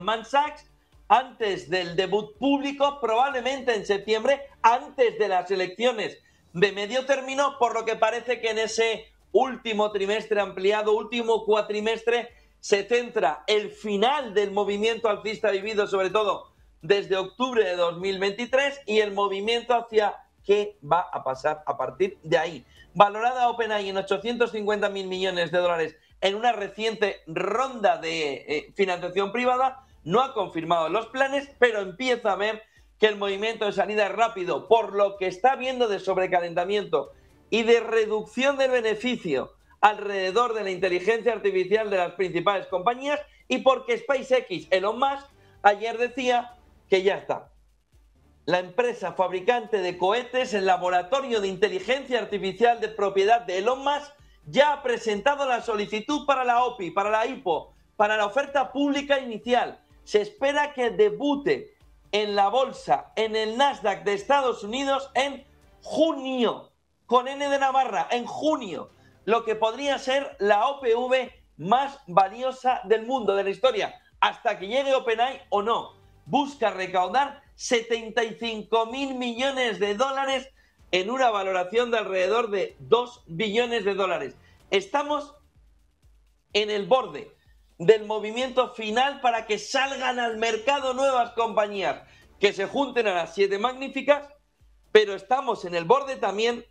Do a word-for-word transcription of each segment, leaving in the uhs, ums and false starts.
Goldman Sachs antes del debut público, probablemente en septiembre, antes de las elecciones de medio término, por lo que parece que en ese último trimestre ampliado, último cuatrimestre, se centra el final del movimiento alcista vivido sobre todo desde octubre de dos mil veintitrés y el movimiento hacia qué va a pasar a partir de ahí. Valorada OpenAI en ochocientos cincuenta mil millones de dólares en una reciente ronda de eh, financiación privada, no ha confirmado los planes, pero empieza a ver que el movimiento de salida es rápido, por lo que está viendo de sobrecalentamiento y de reducción del beneficio alrededor de la inteligencia artificial de las principales compañías, y porque SpaceX, Elon Musk, ayer decía que ya está. La empresa fabricante de cohetes, el laboratorio de inteligencia artificial de propiedad de Elon Musk, ya ha presentado la solicitud para la O P I, para la I P O, para la oferta pública inicial. Se espera que debute en la bolsa, en el Nasdaq de Estados Unidos en junio, con N de Navarra, en junio, lo que podría ser la O P V más valiosa del mundo, de la historia, hasta que llegue OpenAI o no. Busca recaudar setenta y cinco mil millones de dólares en una valoración de alrededor de dos billones de dólares. Estamos en el borde del movimiento final para que salgan al mercado nuevas compañías, que se junten a las siete magníficas, pero estamos en el borde también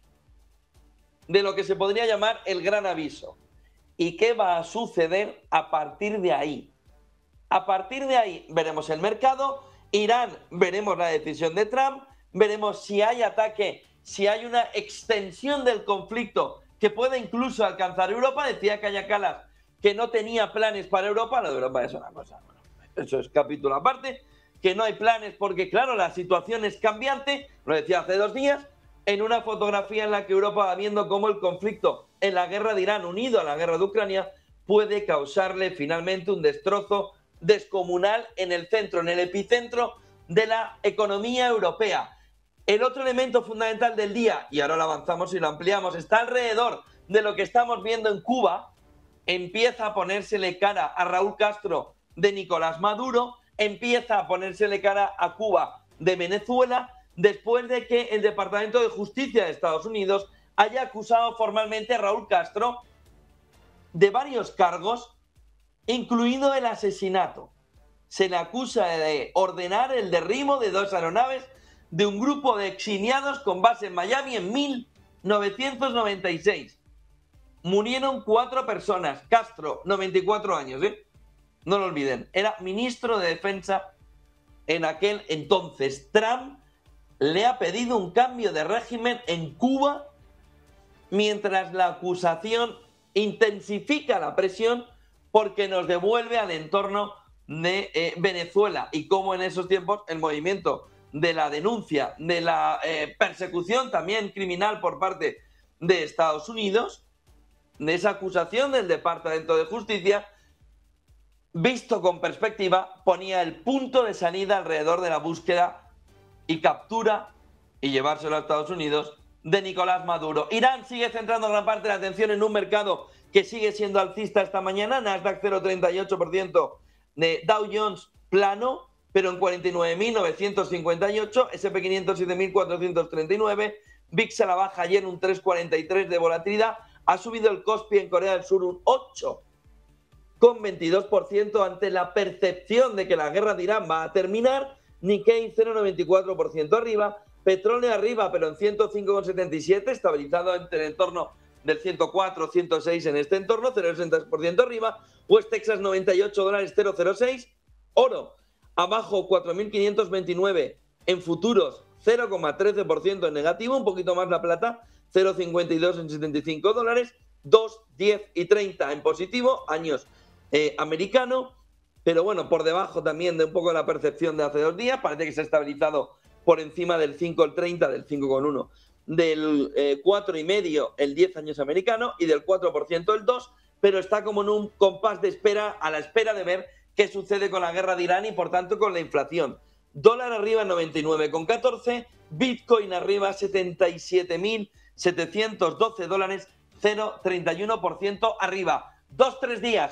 de lo que se podría llamar el gran aviso. ¿Y qué va a suceder a partir de ahí? A partir de ahí veremos el mercado, Irán, veremos la decisión de Trump, veremos si hay ataque, si hay una extensión del conflicto que pueda incluso alcanzar Europa. Decía Kaja Kallas que no tenía planes para Europa. Lo de Europa es una cosa, bueno, eso es capítulo aparte, que no hay planes porque, claro, la situación es cambiante. Lo decía hace dos días en una fotografía en la que Europa va viendo cómo el conflicto en la guerra de Irán, unido a la guerra de Ucrania, puede causarle finalmente un destrozo descomunal en el centro, en el epicentro de la economía europea. El otro elemento fundamental del día, y ahora lo avanzamos y lo ampliamos, está alrededor de lo que estamos viendo en Cuba. Empieza a ponérsele cara a Raúl Castro de Nicolás Maduro, empieza a ponérsele cara a Cuba de Venezuela, después de que el Departamento de Justicia de Estados Unidos haya acusado formalmente a Raúl Castro de varios cargos, incluido el asesinato. Se le acusa de ordenar el derribo de dos aeronaves de un grupo de exiliados con base en Miami en mil novecientos noventa y seis. Murieron cuatro personas. Castro, noventa y cuatro años, ¿eh? No lo olviden. Era ministro de Defensa en aquel entonces. Trump le ha pedido un cambio de régimen en Cuba mientras la acusación intensifica la presión porque nos devuelve al entorno de eh, Venezuela, y cómo en esos tiempos el movimiento de la denuncia, de la eh, persecución también criminal por parte de Estados Unidos, de esa acusación del Departamento de Justicia, visto con perspectiva, ponía el punto de salida alrededor de la búsqueda y captura y llevárselo a Estados Unidos de Nicolás Maduro. Irán sigue centrando gran parte de la atención en un mercado que sigue siendo alcista esta mañana. Nasdaq cero coma treinta y ocho por ciento, de Dow Jones plano, pero en cuarenta y nueve mil novecientos cincuenta y ocho, ese and pe quinientos siete mil cuatrocientos treinta y nueve, V I X a la baja ayer un tres coma cuarenta y tres de volatilidad, ha subido el Kospi en Corea del Sur un ocho coma veintidós por ciento ante la percepción de que la guerra de Irán va a terminar. Nikkei cero coma noventa y cuatro por ciento arriba, petróleo arriba pero en ciento cinco coma setenta y siete, estabilizado entre el entorno del ciento cuatro, ciento seis en este entorno, cero coma sesenta por ciento arriba. West Texas noventa y ocho dólares cero coma cero seis, oro abajo cuatro mil quinientos veintinueve en futuros, cero coma trece por ciento en negativo, un poquito más la plata, cero coma cincuenta y dos en setenta y cinco dólares, dos, diez y treinta en positivo, años eh, americano, pero bueno, por debajo también de un poco la percepción de hace dos días, parece que se ha estabilizado por encima del cinco coma treinta, del cinco coma uno, del eh, cuatro coma cinco el diez años americano y del cuatro por ciento el dos, pero está como en un compás de espera, a la espera de ver qué sucede con la guerra de Irán y por tanto con la inflación. Dólar arriba noventa y nueve coma catorce, Bitcoin arriba setenta y siete mil setecientos doce dólares, cero coma treinta y uno por ciento arriba. Dos, tres días.